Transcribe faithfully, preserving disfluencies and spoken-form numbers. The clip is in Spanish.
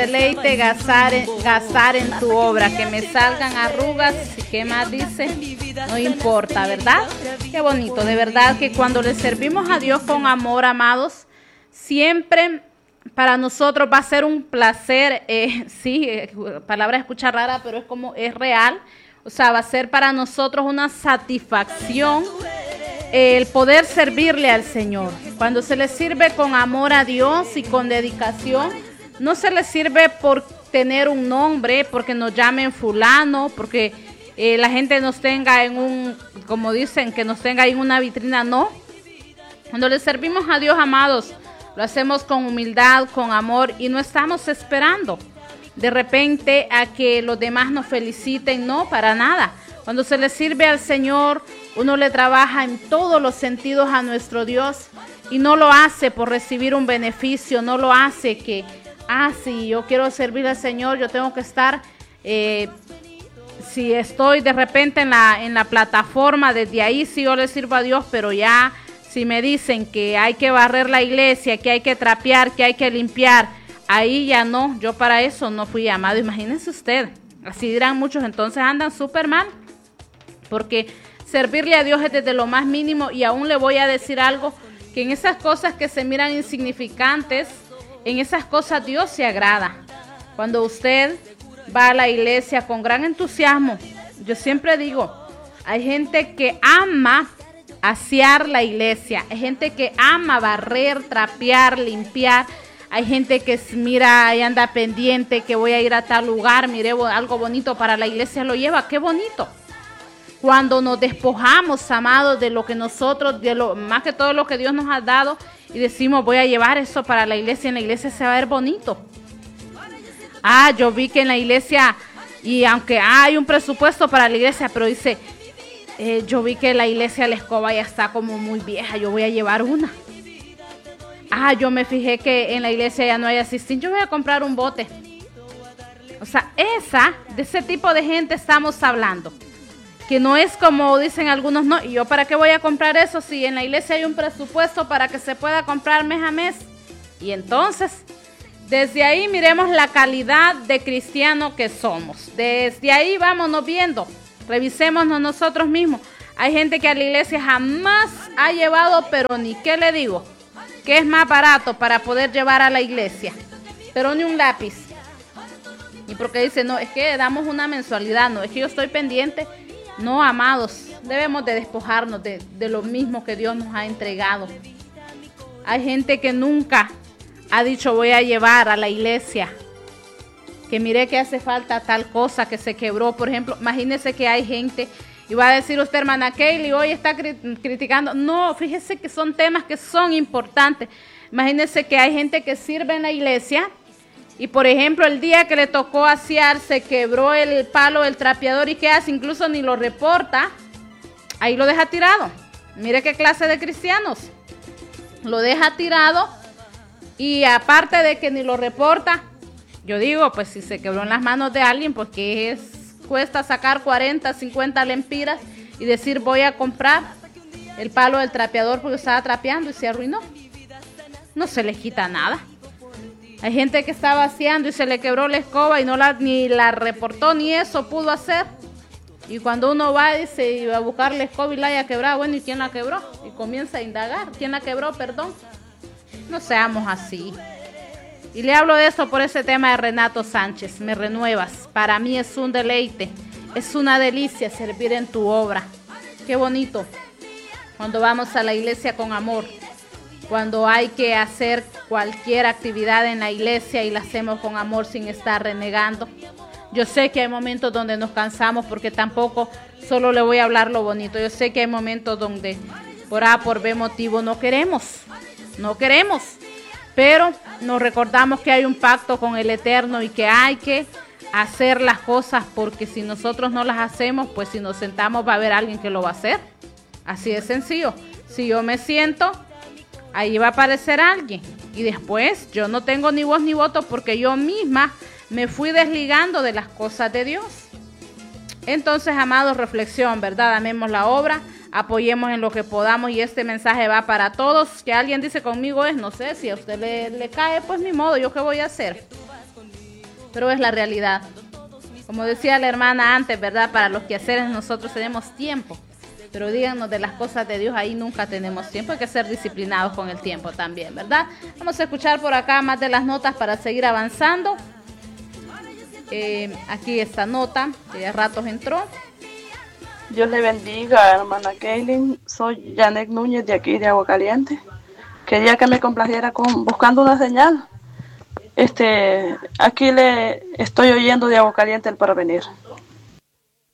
Deleite gastar en, gastar en tu obra, que me salgan arrugas, ¿qué más dice? No importa, ¿verdad? Qué bonito, de verdad que cuando le servimos a Dios con amor, amados, siempre para nosotros va a ser un placer, eh, sí, eh, palabra escucha rara, pero es como, es real, o sea, va a ser para nosotros una satisfacción eh, el poder servirle al Señor. Cuando se le sirve con amor a Dios y con dedicación, no se le sirve por tener un nombre, porque nos llamen fulano, porque eh, la gente nos tenga en un, como dicen, que nos tenga en una vitrina, no. Cuando le servimos a Dios, amados, lo hacemos con humildad, con amor y no estamos esperando de repente a que los demás nos feliciten, no, para nada. Cuando se le sirve al Señor, uno le trabaja en todos los sentidos a nuestro Dios y no lo hace por recibir un beneficio, no lo hace que... Ah, sí, yo quiero servir al Señor, yo tengo que estar, eh, si estoy de repente en la, en la plataforma, desde ahí sí yo le sirvo a Dios, pero ya si me dicen que hay que barrer la iglesia, que hay que trapear, que hay que limpiar, ahí ya no, yo para eso no fui llamado. Imagínense usted, así dirán muchos, entonces andan súper mal, porque servirle a Dios es desde lo más mínimo y aún le voy a decir algo, que en esas cosas que se miran insignificantes, en esas cosas Dios se agrada. Cuando usted va a la iglesia con gran entusiasmo, yo siempre digo, hay gente que ama asear la iglesia, hay gente que ama barrer, trapear, limpiar, hay gente que mira y anda pendiente que voy a ir a tal lugar, mire algo bonito para la iglesia, lo lleva, qué bonito. Cuando nos despojamos, amados, de lo que nosotros, de lo más que todo lo que Dios nos ha dado, y decimos, voy a llevar eso para la iglesia, en la iglesia se va a ver bonito. Ah, yo vi que en la iglesia, y aunque hay un presupuesto para la iglesia, pero dice, eh, yo vi que la iglesia la escoba ya está como muy vieja, yo voy a llevar una. Ah, yo me fijé que en la iglesia ya no hay asistín, yo voy a comprar un bote. O sea, esa, de ese tipo de gente estamos hablando. Que no es como dicen algunos, no, ¿y yo para qué voy a comprar eso si en la iglesia hay un presupuesto para que se pueda comprar mes a mes? Y entonces, desde ahí miremos la calidad de cristiano que somos. Desde ahí vámonos viendo, revisémonos nosotros mismos. Hay gente que a la iglesia jamás ha llevado, pero ni qué le digo, que es más barato para poder llevar a la iglesia, pero ni un lápiz. Y porque dice, no, es que damos una mensualidad, no, es que yo estoy pendiente. No, amados, debemos de despojarnos de, de lo mismo que Dios nos ha entregado. Hay gente que nunca ha dicho voy a llevar a la iglesia, que mire que hace falta tal cosa que se quebró. Por ejemplo, imagínese que hay gente, y va a decir usted, hermana Kaylee, hoy está cri- criticando. No, fíjese que son temas que son importantes. Imagínese que hay gente que sirve en la iglesia, y por ejemplo, el día que le tocó asear, se quebró el palo del trapeador y ¿qué hace? Incluso ni lo reporta, ahí lo deja tirado. Mire qué clase de cristianos. Lo deja tirado y aparte de que ni lo reporta, yo digo, pues si se quebró en las manos de alguien, pues que es, cuesta sacar cuarenta, cincuenta lempiras y decir voy a comprar el palo del trapeador porque estaba trapeando y se arruinó. No se le quita nada. Hay gente que está vaciando y se le quebró la escoba y no la, ni la reportó, ni eso pudo hacer. Y cuando uno va y dice, iba a buscar la escoba y la haya quebrado, bueno, ¿y quién la quebró? Y comienza a indagar, ¿quién la quebró? Perdón. No seamos así. Y le hablo de esto por ese tema de Renato Sánchez, me renuevas. Para mí es un deleite, es una delicia servir en tu obra. Qué bonito cuando vamos a la iglesia con amor. Cuando hay que hacer cualquier actividad en la iglesia y la hacemos con amor sin estar renegando. Yo sé que hay momentos donde nos cansamos porque tampoco solo le voy a hablar lo bonito. Yo sé que hay momentos donde por A, por B motivo no queremos, no queremos. Pero nos recordamos que hay un pacto con el Eterno y que hay que hacer las cosas porque si nosotros no las hacemos, pues si nos sentamos va a haber alguien que lo va a hacer. Así de sencillo. Si yo me siento, ahí va a aparecer alguien y después yo no tengo ni voz ni voto porque yo misma me fui desligando de las cosas de Dios. Entonces, amados, reflexión, ¿verdad? Amemos la obra, apoyemos en lo que podamos y este mensaje va para todos. Que alguien dice conmigo es, no sé, si a usted le, le cae, pues ni modo, ¿yo qué voy a hacer? pero es la realidad. Como decía la hermana antes, ¿verdad? Para los quehaceres nosotros tenemos tiempo, pero díganos de las cosas de Dios, ahí nunca tenemos tiempo. Hay que ser disciplinados con el tiempo también, ¿verdad? Vamos a escuchar por acá más de las notas para seguir avanzando. Eh, aquí esta nota, que a ratos entró. Dios le bendiga, hermana Kaylin. Soy Janet Núñez de aquí de Agua Caliente. Quería que me complaciera con buscando una señal. Este, aquí le estoy oyendo de Agua Caliente el porvenir.